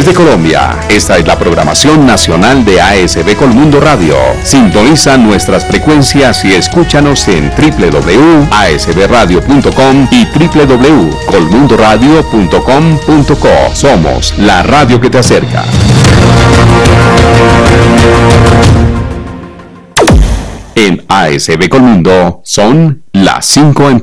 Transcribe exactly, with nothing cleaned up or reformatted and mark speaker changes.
Speaker 1: desde Colombia. Esta es la programación nacional de A S B Colmundo Radio. Sintoniza nuestras frecuencias y escúchanos en doble u doble u doble u punto a s b radio punto com y doble u doble u doble u punto colmundo radio punto com punto co. Somos la radio que te acerca. En A S B Colmundo son las cinco en punto.